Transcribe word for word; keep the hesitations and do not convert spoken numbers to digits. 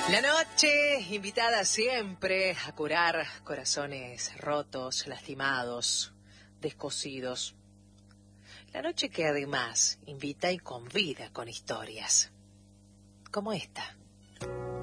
La noche, invitada siempre a curar corazones rotos, lastimados, descosidos. La noche que además invita y convida con historias, como esta.